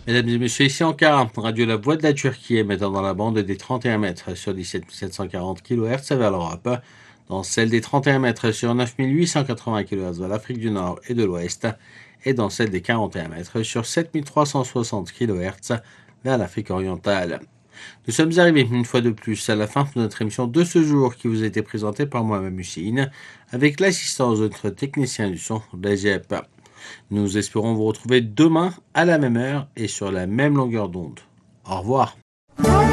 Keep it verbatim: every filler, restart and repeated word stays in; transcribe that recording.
Mesdames et messieurs, ici Ankara, radio La Voix de la Turquie, émettant dans la bande des trente et un mètres sur dix-sept mille sept cent quarante kilohertz vers l'Europe, dans celle des trente et un mètres sur neuf mille huit cent quatre-vingts kilohertz vers l'Afrique du Nord et de l'Ouest, et dans celle des quarante et un mètres sur sept mille trois cent soixante kilohertz vers l'Afrique orientale. Nous sommes arrivés une fois de plus à la fin de notre émission de ce jour qui vous a été présentée par moi-même Hussein, avec l'assistance de notre technicien du son, Recep. Nous espérons vous retrouver demain à la même heure et sur la même longueur d'onde. Au revoir.